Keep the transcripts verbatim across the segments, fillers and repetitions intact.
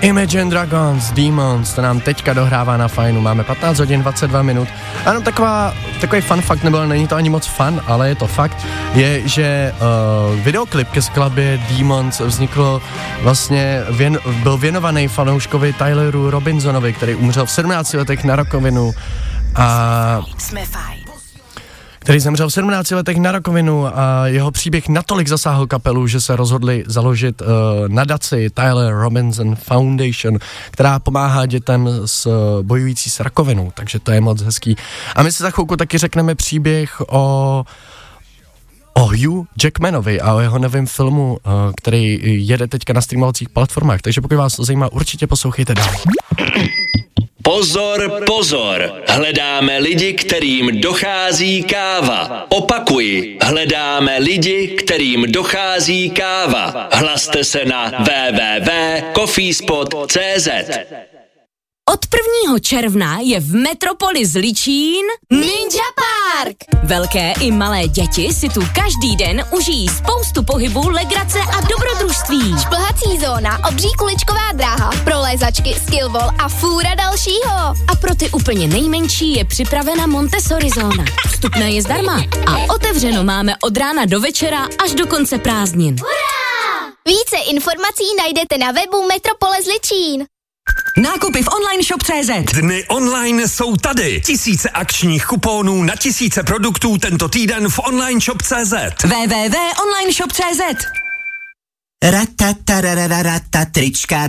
Imagine Dragons, Demons, to nám teďka dohrává na Fajnu, máme patnáct hodin dvacet dva minut. Ano, taková, takový fun fact, nebo není to ani moc fun, ale je to fakt, je, že uh, videoklip ke skladbě Demons vznikl vlastně, věn, byl věnovaný fanouškovi Tyleru Robinsonovi, který umřel v sedmnácti letech na rakovinu a... který zemřel v sedmnácti letech na rakovinu a jeho příběh natolik zasáhl kapelu, že se rozhodli založit uh, nadaci Tyler Robinson Foundation, která pomáhá dětem s uh, bojující s rakovinou, takže to je moc hezký. A my si za chvilku taky řekneme příběh o o Hugh Jackmanovi a o jeho novém filmu, uh, který jede teďka na streamovacích platformách, takže pokud vás to zajímá, určitě poslouchejte dál. Pozor, pozor, hledáme lidi, kterým dochází káva. Opakuji, hledáme lidi, kterým dochází káva. Hlaste se na w w w tečka coffeespot tečka c z. Od prvního června je v Metropoli Zličín Ninja Park. Velké i malé děti si tu každý den užijí spoustu pohybu, legrace a dobrodružství. Šplhací zóna, obří kuličková dráha, prolézačky, skillball a fůra dalšího. A pro ty úplně nejmenší je připravena Montessori zóna. Vstupné je zdarma a otevřeno máme od rána do večera až do konce prázdnin. Hurá! Více informací najdete na webu Metropole Zličín. Nákupy v online shop tečka cé zet. Dny online jsou tady. Tisíce akčních kuponů na tisíce produktů tento týden v online shop tečka cé zet. w w w tečka online shop tečka cé zet. Ratatarararata, trička,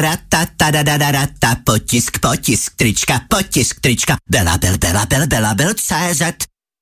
ratatadadadata, potisk, potisk, trička, potisk, trička, Bela, bel, bela, bel, bela, bel, cé zet.